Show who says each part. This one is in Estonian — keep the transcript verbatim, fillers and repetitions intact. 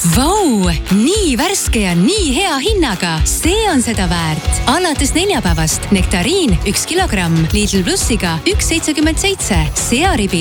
Speaker 1: Vau, nii värske ja nii hea hinnaga. See on seda väärt. Alates neljapäevast nektariin üks kilogramm Lidl Plussiga üks seitsekümmend seitse, searibi